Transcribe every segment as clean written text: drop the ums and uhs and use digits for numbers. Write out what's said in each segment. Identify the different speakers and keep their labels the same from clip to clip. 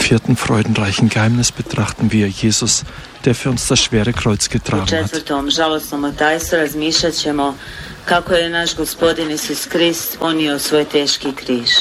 Speaker 1: vierten freudenreichen Geheimnis betrachten wir Jesus, der für uns das schwere Kreuz getragen hat.
Speaker 2: U četvrtom žalosnom tajstvu razmišljat ćemo kako je naš Gospodin Isus Krist ponio svoj teški križ.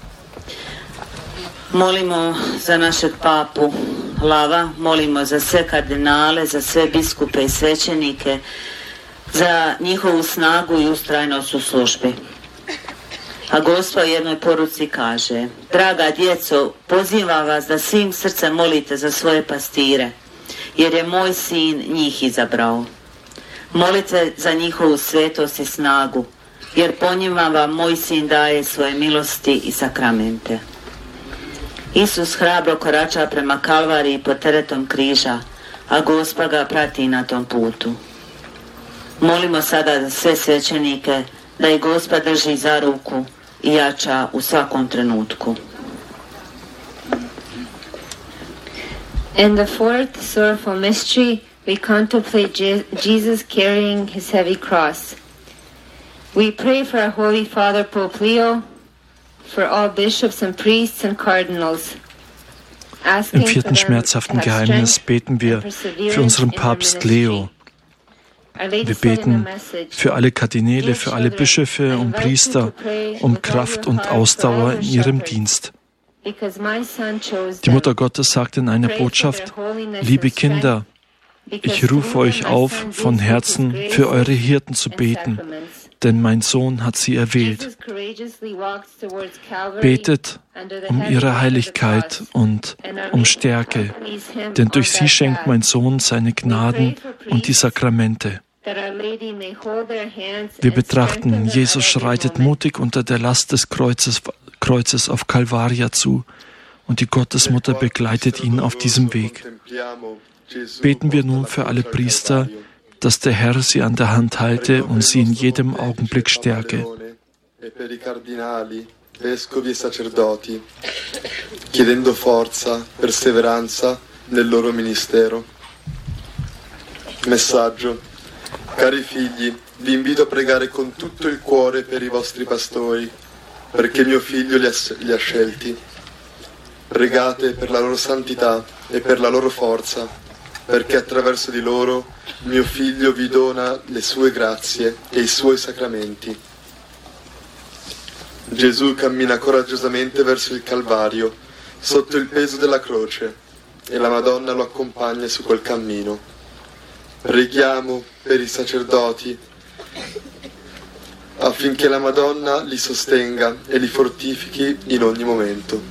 Speaker 2: Molimo za našeg papu Lava, molimo za sve kardinale, za sve biskupe i svećenike, za njihovu snagu i ustrajnost u službi. A Gospa u jednoj poruci kaže: draga djeco, pozivam vas da svim srcem molite za svoje pastire, jer je moj sin njih izabrao. Molite za njihovu svetost i snagu, jer po njima vam moj sin daje svoje milosti i sakramente. Isus hrabro korača prema Kalvariji pod teretom križa, a Gospa ga prati na tom putu. Molimo sada za sve svećenike da ih Gospa drži za ruku i jača u svakom trenutku.
Speaker 3: In the fourth sorrowful mystery, we contemplate Jesus carrying his heavy cross. We pray for our Holy Father Pope Leo, for all bishops and priests and cardinals.
Speaker 1: Im vierten schmerzhaften Geheimnis beten wir für unseren Papst Leo. Wir beten für alle Kardinäle, für alle Bischöfe und Priester um Kraft und Ausdauer in ihrem Dienst. Die Mutter Gottes sagt in einer Botschaft: liebe Kinder, ich rufe euch auf, von Herzen für eure Hirten zu beten, denn mein Sohn hat sie erwählt. Betet um ihre Heiligkeit und um Stärke, denn durch sie schenkt mein Sohn seine Gnaden und die Sakramente. Wir betrachten, Jesus schreitet mutig unter der Last des Kreuzes auf Kalvaria zu und die Gottesmutter begleitet ihn auf diesem Weg. Beten wir nun für alle Priester, dass der Herr sie an der Hand halte und sie in jedem Augenblick stärke.
Speaker 4: Vescovi e sacerdoti, chiedendo forza, perseveranza nel loro ministero. Messaggio. Cari figli, vi invito a pregare con tutto il cuore per i vostri pastori, perché mio figlio li ha scelti. Pregate per la loro santità e per la loro forza, perché attraverso di loro mio figlio vi dona le sue grazie e i suoi sacramenti. Gesù cammina coraggiosamente verso il Calvario, sotto il peso della croce, e la Madonna lo accompagna su quel cammino. Preghiamo per i sacerdoti affinché la Madonna li sostenga e li fortifichi in ogni momento.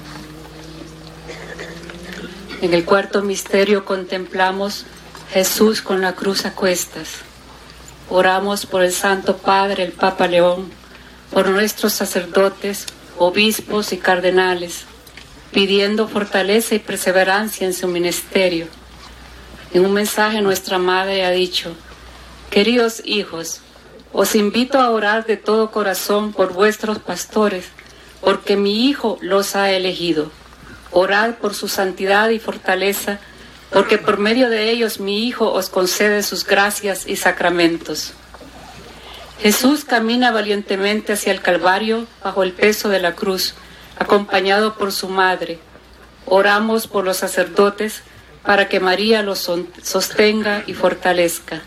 Speaker 5: En el cuarto misterio contemplamos Jesús con la cruz a cuestas. Oramos por el Santo Padre, el Papa León, por nuestros sacerdotes, obispos y cardenales, pidiendo fortaleza y perseverancia en su ministerio. En un mensaje nuestra Madre ha dicho: queridos hijos, os invito a orar de todo corazón por vuestros pastores, porque mi Hijo los ha elegido. Orad por su santidad y fortaleza, porque por medio de ellos mi Hijo os concede sus gracias y sacramentos. Jesús camina valientemente hacia el Calvario bajo el peso de la cruz, acompañado por su madre. Oramos por los sacerdotes para que María los sostenga y fortalezca.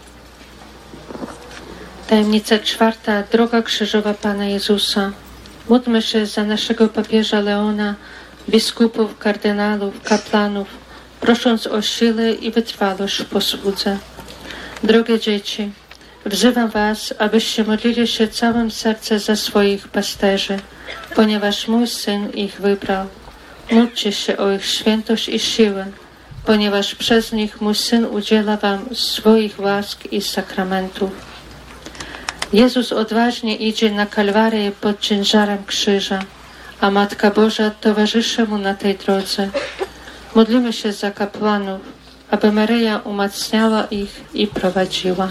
Speaker 6: Tajemnica czwarta, droga krzyżowa Pana Jezusa. Módlmy się za naszego papieża Leona, biskupów, kardynałów, kapłanów, prosząc o siłę i wytrwałość w posłudze. Drogie dzieci, wzywam was, abyście modlili się całym sercem za swoich pasterzy, ponieważ mój Syn ich wybrał. Módlcie się o ich świętość i siłę, ponieważ przez nich mój Syn udziela wam swoich łask i sakramentów. Jezus odważnie idzie na Kalwarię pod ciężarem krzyża, a Matka Boża towarzyszy mu na tej drodze. Modlimy się za kapłanów, aby Maryja umacniała ich i prowadziła.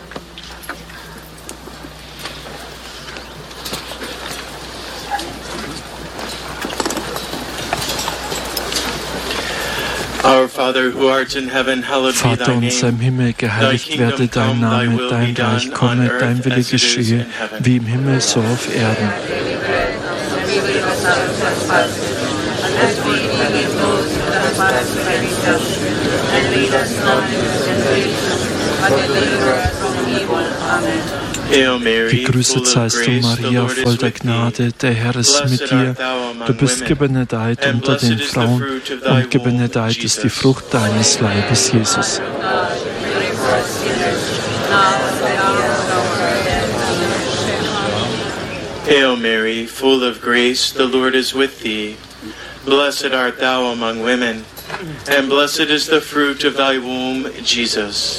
Speaker 7: Vater
Speaker 1: unser im Himmel, geheiligt werde dein Name, dein Reich komme, dein Wille geschehe, wie im Himmel so auf Erden. Gegrüßet seist du, Maria, voll der Gnade, der Herr ist mit dir. Du bist gebenedeit unter den Frauen und gebenedeit ist die Frucht deines Leibes, Jesus.
Speaker 7: Hail Mary, full of grace, the Lord is with thee. Blessed art thou among women, and blessed is the fruit of thy womb, Jesus.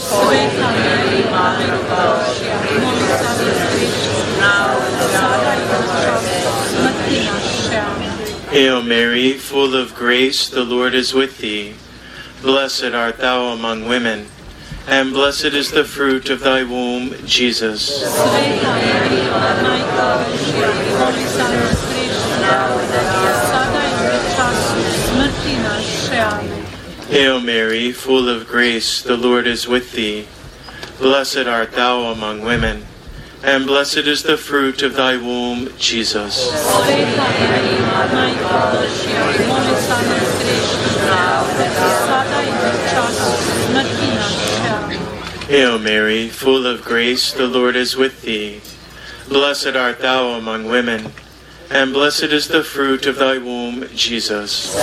Speaker 7: Hail Mary, full of grace, the Lord is with thee. Blessed art thou among women, and blessed is the fruit of thy womb, Jesus. Hail Mary, full of grace, the Lord is with thee. Blessed art thou among women, and blessed is the fruit of thy womb, Jesus. Hail Mary, full of grace, the Lord is with thee. Blessed art thou among women, and blessed is the fruit of thy womb, Jesus.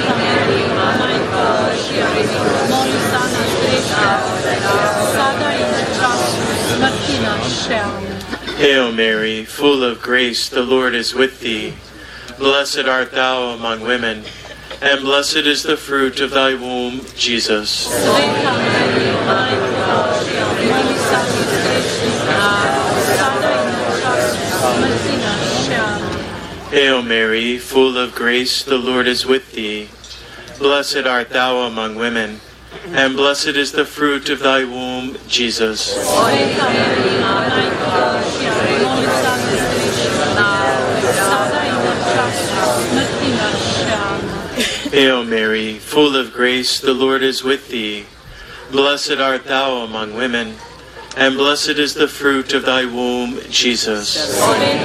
Speaker 7: Hail Mary, full of grace, the Lord is with thee. Blessed art thou among women, and blessed is the fruit of thy womb, Jesus. Hail Mary, full of grace, the Lord is with thee. Blessed art thou among women, and blessed is the fruit of thy womb, Jesus. Hail Mary, full of grace, the Lord is with thee. Blessed art thou among women, and blessed is the fruit of thy womb, Jesus.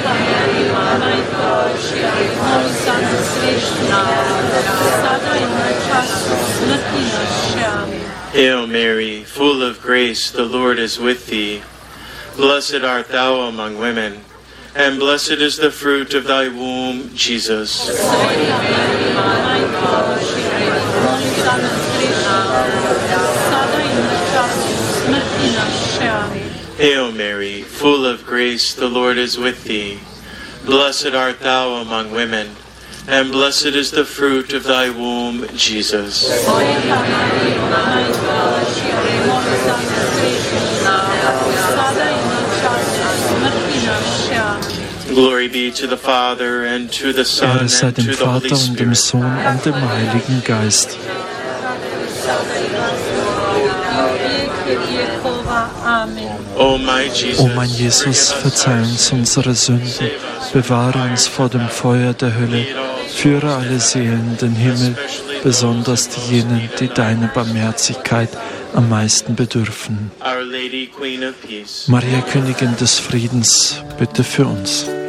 Speaker 7: Hail Mary, full of grace, the Lord is with thee. Blessed art thou among women, and blessed is the fruit of thy womb, Jesus. Hail Mary, full of grace, the Lord is with thee. Blessed art thou among women, and blessed is the fruit of thy womb, Jesus. Glory be to the Father, and to the Son, and
Speaker 1: sei dem
Speaker 7: to the Holy
Speaker 1: Vater und dem
Speaker 7: Spirit.
Speaker 1: Sohn und dem Heiligen Geist.
Speaker 7: O
Speaker 1: mein Jesus, verzeih uns unsere Sünden, bewahre uns vor dem Feuer der Hölle, führe alle Seelen in den Himmel, besonders diejenigen, die deiner Barmherzigkeit am meisten bedürfen.
Speaker 7: Our Lady, Queen of Peace.
Speaker 1: Maria, Königin des Friedens, bitte für uns.